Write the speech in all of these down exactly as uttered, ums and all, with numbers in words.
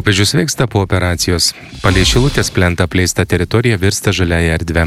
Popiežius sveiksta po operacijos. Palei Šilutės plentą apleista teritorija virsta žaliąja erdve.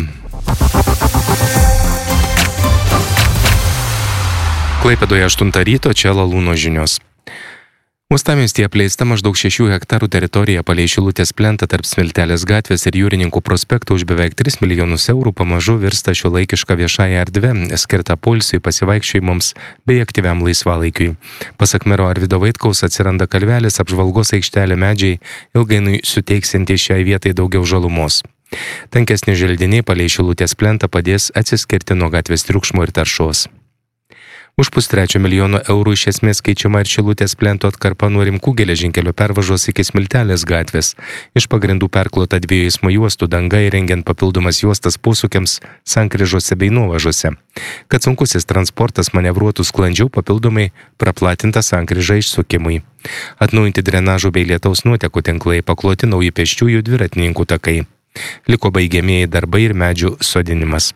Klaipėdoje aštuntą ryto, čia Lalūno žinios. Uostamiestyje apleista maždaug šešių hektarų teritorija palei Šilutės plentą tarp Smiltelės gatvės ir Jūrininkų prospekto už beveik tris milijonus eurų pamažu virsta šiuolaikiška viešąja erdve, skirta poilsiui, pasivaikščiojimams bei aktyviam laisvalaikiui. Pasak mero Arvydo Vaitkaus atsiranda kalvelis, apžvalgos aikštelė, medžiai, ilgainiui suteiksiantys šiai vietai daugiau žalumos. Tankesni želdiniai palei Šilutės plentą padės atsiskirti nuo gatvės triukšmo ir taršos. Už pustrečio milijono eurų iš esmės keičiama ir Šilutės plento atkarpa nuo Rimkų geležinkelio pervažos iki Smiltelės gatvės. Iš pagrindų perklota dviejų eismo juostų danga, įrengiant papildomas juostas posūkiams sankryžose bei nuovažose. Kad sunkusis transportas manevruotų sklandžiau, papildomai praplatinta sankryža išsukimui. Atnaujinti drenažų bei lietaus nuotekų tinklai, pakloti nauji pėsčiųjų dviratininkų takai. Liko baigiamieji darbai ir medžių sodinimas.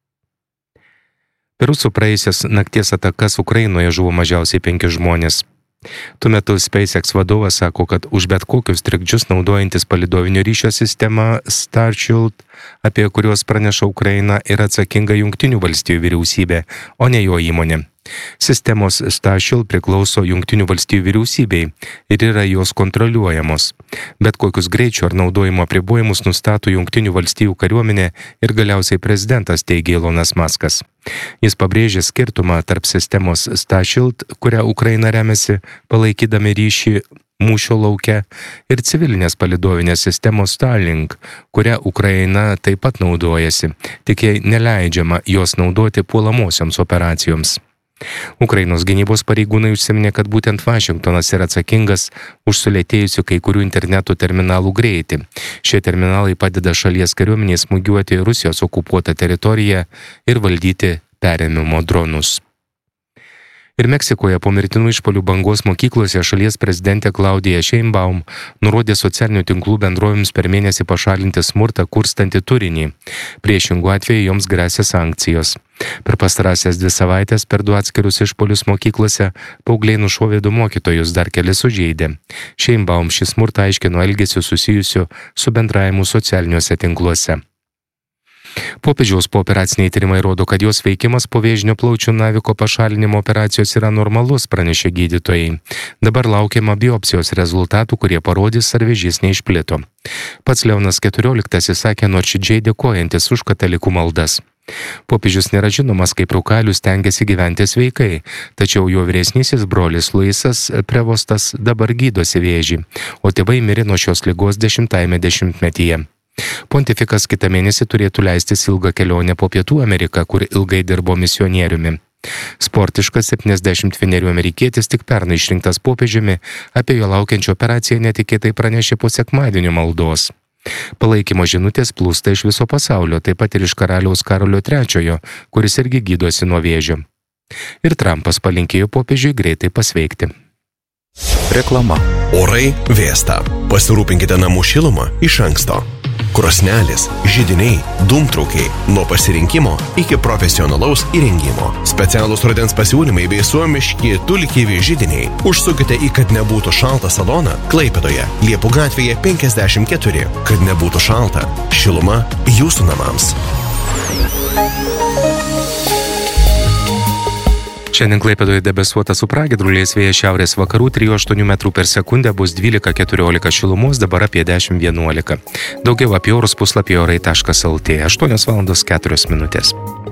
Per rusų praėjusias nakties atakas Ukrainoje žuvo mažiausiai penki žmonės. Tuo metu SpaceX vadovas sako, kad už bet kokius trikdžius naudojantis palydovinio ryšio sistema Starship, apie kuriuos praneša Ukraina, yra atsakinga Jungtinių valstijų vyriausybė, o ne jo įmonė. Sistemos Starship priklauso Jungtinių valstijų vyriausybei ir yra jos kontroliuojamos. Bet kokius greičio ar naudojimo apribojimus nustato Jungtinių valstijų kariuomenė ir galiausiai prezidentas, teigė Elonas Muskas. Jis pabrėžė skirtumą tarp sistemos Starship, kurią Ukraina remiasi palaikydami ryšį mūšio lauke, ir civilinės palydovinės sistemos Starlink, kurią Ukraina taip pat naudojasi, tik jai neleidžiama jos naudoti puolamosioms operacijoms. Ukrainos gynybos pareigūnai užsiminė, kad būtent Vašingtonas yra atsakingas už sulėtėjusių kai kurių interneto terminalų greitį. Šie terminalai padeda šalies kariuomeniai smūgiuoti Rusijos okupuotą teritoriją ir valdyti perėmimo dronus. Ir Meksikoje po mirtinų išpuolių bangos mokyklose šalies prezidentė Klaudija Sheinbaum nurodė socialinių tinklų bendrovėms per mėnesį pašalinti smurtą kurstantį turinį. Priešingų atveju joms gresia sankcijos. Per pastarąsias dvi savaitės per du atskirus išpuolius mokyklose paaugliai nušovė du mokytojus, dar kelis sužeidė. Sheinbaum šį smurtą aiškino elgesiu susijusiu su bendravimu socialiniuose tinkluose. Popiežiaus pooperaciniai tyrimai rodo, kad jos veikimas po vėžinio plaučių naviko pašalinimo operacijos yra normalus, pranešė gydytojai. Dabar laukiama biopsijos rezultatų, kurie parodys, ar vėžys neišplito. Pats Leonas keturioliktasis sakė nuoširdžiai dėkojantis už katalikų maldas. Popiežius nėra žinomas, kaip Rukalius stengiasi gyventi sveikai, tačiau jo vyresnysis brolis Luisas Prevostas dabar gydosi vėžį, o tėvai mirė nuo šios ligos dešimtajame dešimtmetyje. Pontifikas kitą mėnesį turėtų leistis ilgą kelionę po Pietų Ameriką, kur ilgai dirbo misionieriumi. Sportiškas septyniasdešimt vienerių amerikietis tik pernai išrinktas popiežiumi, apie jo laukiančią operaciją netikėtai pranešė po sekmadienio maldos. Palaikymo žinutės plūsta iš viso pasaulio, taip pat ir iš karaliaus Karolio trečiojo, kuris irgi gydosi nuo vėžio. Ir Trumpas palinkėjo popiežiui greitai pasveikti. Reklama. Orai vėsta. Pasirūpinkite namų šilumą iš anksto. Krosnelės, židiniai, dūmtraukiai, nuo pasirinkimo iki profesionalaus įrengimo. Specialūs rudens pasiūlymai bei suomiški tulkivi židiniai. Užsukite į Kad nebūtų šalta saloną Klaipėdoje, Liepų gatvėje penkiasdešimt keturi. Kad nebūtų šalta, šiluma jūsų namams. Šiandien Klaipėdoje debesuota su pragiedruliais, vėjas šiaurės vakarų trijų aštuonių metrų per sekundę, bus dvylika keturiolika šilumos, dabar apie dešimt vienuolika. Daugiau apie orus puslapyje orai taškas lt, aštuonios valandos keturios minutės.